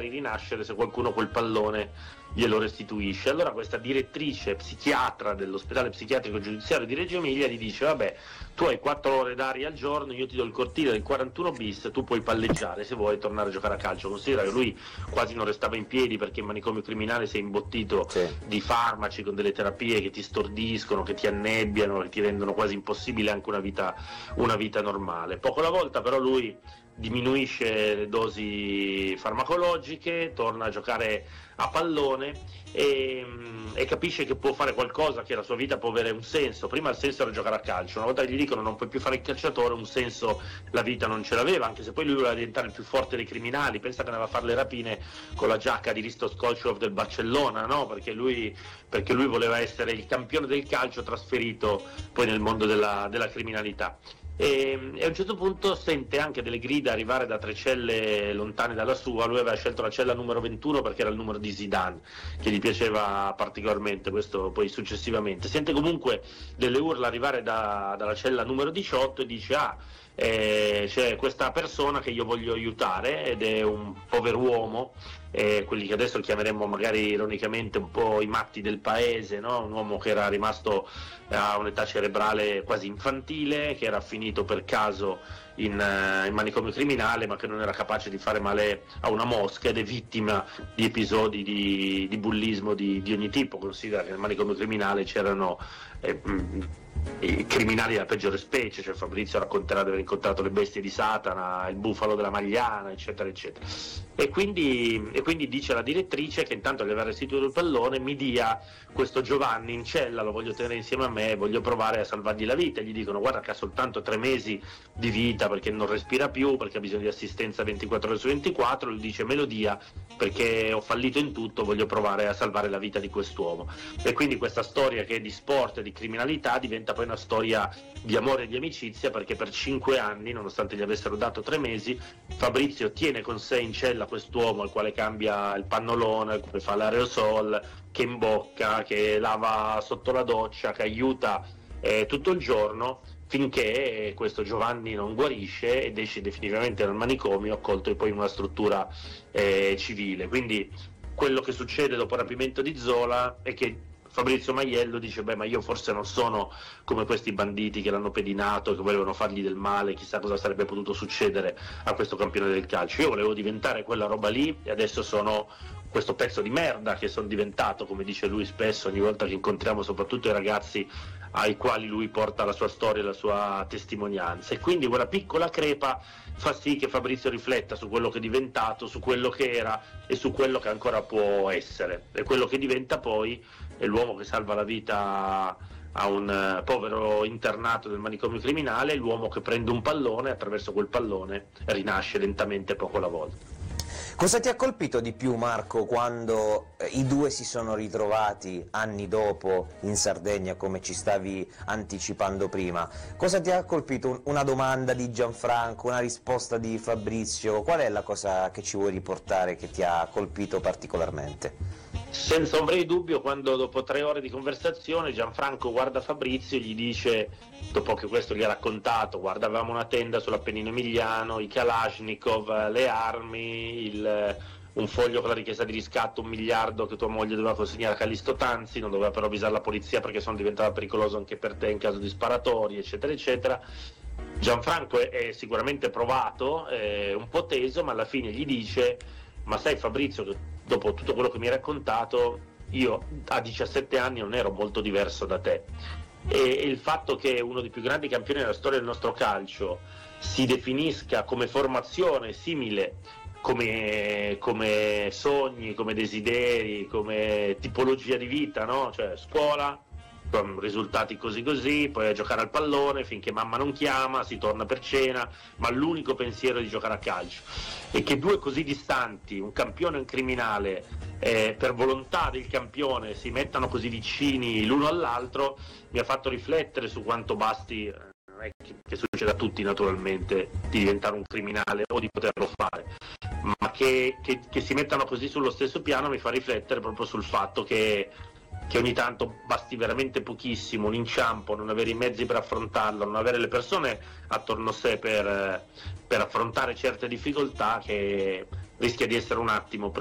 magari rinascere se qualcuno quel pallone glielo restituisce. Allora questa direttrice psichiatra dell'ospedale psichiatrico giudiziario di Reggio Emilia gli dice: vabbè, tu hai 4 ore d'aria al giorno, io ti do il cortile del 41 bis, tu puoi palleggiare se vuoi tornare a giocare a calcio. Considera che lui quasi non restava in piedi perché in manicomio criminale si è imbottito di farmaci con delle terapie che ti stordiscono, che ti annebbiano, che ti rendono quasi impossibile anche una vita normale. Poco alla volta però lui diminuisce le dosi farmacologiche, torna a giocare a pallone e capisce che può fare qualcosa, che la sua vita può avere un senso. Prima il senso era giocare a calcio, una volta che gli dicono non puoi più fare il calciatore, un senso la vita non ce l'aveva, anche se poi lui voleva diventare il più forte dei criminali. Pensa che andava a fare le rapine con la giacca di Risto Stoichkov del Barcellona, no? Perché lui voleva essere il campione del calcio trasferito poi nel mondo della criminalità. E a un certo punto sente anche delle grida arrivare da 3 celle lontane dalla sua. Lui aveva scelto la cella numero 21 perché era il numero di Zidane, che gli piaceva particolarmente, questo poi successivamente. Sente comunque delle urla arrivare dalla cella numero 18 e dice: c'è questa persona che io voglio aiutare, ed è un pover'uomo, quelli che adesso chiameremmo magari ironicamente un po' i matti del paese, no? Un uomo che era rimasto a un'età cerebrale quasi infantile, che era finito per caso in manicomio criminale, ma che non era capace di fare male a una mosca, ed è vittima di episodi di bullismo di ogni tipo. Considera che nel manicomio criminale c'erano i criminali della peggiore specie, cioè Fabrizio racconterà di aver incontrato le bestie di Satana, il bufalo della Magliana, eccetera eccetera. E quindi dice alla direttrice che intanto gli aveva restituito il pallone, mi dia questo Giovanni in cella, lo voglio tenere insieme a me, voglio provare a salvargli la vita. E gli dicono: guarda che ha soltanto 3 mesi di vita, perché non respira più, perché ha bisogno di assistenza 24 ore su 24. Lui dice: me lo dia perché ho fallito in tutto, voglio provare a salvare la vita di quest'uomo. E quindi questa storia, che è di sport e di criminalità, diventa poi una storia di amore e di amicizia, perché per 5 anni, nonostante gli avessero dato 3 mesi, Fabrizio tiene con sé in cella quest'uomo al quale cambia il pannolone, come fa l'aerosol, che imbocca, che lava sotto la doccia, che aiuta tutto il giorno, finché questo Giovanni non guarisce ed esce definitivamente dal manicomio, accolto poi in una struttura civile. Quindi quello che succede dopo il rapimento di Zola è che Fabrizio Maiello dice: beh, ma io forse non sono come questi banditi che l'hanno pedinato, che volevano fargli del male, chissà cosa sarebbe potuto succedere a questo campione del calcio. Io volevo diventare quella roba lì e adesso sono questo pezzo di merda che sono diventato, come dice lui spesso ogni volta che incontriamo soprattutto i ragazzi ai quali lui porta la sua storia e la sua testimonianza. E quindi quella piccola crepa fa sì che Fabrizio rifletta su quello che è diventato, su quello che era e su quello che ancora può essere. E quello che diventa poi è l'uomo che salva la vita a un povero internato del manicomio criminale, l'uomo che prende un pallone e attraverso quel pallone rinasce lentamente poco alla volta. Cosa ti ha colpito di più, Marco, quando i due si sono ritrovati anni dopo in Sardegna, come ci stavi anticipando prima? Cosa ti ha colpito? Una domanda di Gianfranco, una risposta di Fabrizio? Qual è la cosa che ci vuoi riportare che ti ha colpito particolarmente? Senza ombra di dubbio, quando dopo 3 ore di conversazione Gianfranco guarda Fabrizio e gli dice, dopo che questo gli ha raccontato: guarda, avevamo una tenda sull'Appennino Emiliano, i Kalashnikov, le armi, un foglio con la richiesta di riscatto, 1 miliardo che tua moglie doveva consegnare a Callisto Tanzi, non doveva però avvisare la polizia perché sono diventava pericoloso anche per te in caso di sparatori, eccetera eccetera. Gianfranco è sicuramente provato, un po' teso, ma alla fine gli dice: ma sai Fabrizio, che dopo tutto quello che mi hai raccontato, io a 17 anni non ero molto diverso da te. E il fatto che uno dei più grandi campioni della storia del nostro calcio si definisca come formazione simile, come sogni, come desideri, come tipologia di vita, no? Cioè scuola, con risultati così, poi a giocare al pallone finché mamma non chiama, si torna per cena, ma l'unico pensiero è di giocare a calcio. E che 2 così distanti, un campione e un criminale, per volontà del campione si mettano così vicini l'uno all'altro, mi ha fatto riflettere su quanto basti, che succede a tutti naturalmente, di diventare un criminale o di poterlo fare, ma che si mettano così sullo stesso piano mi fa riflettere proprio sul fatto che ogni tanto basti veramente pochissimo, un inciampo, non avere i mezzi per affrontarlo, non avere le persone attorno a sé per affrontare certe difficoltà, che rischia di essere un attimo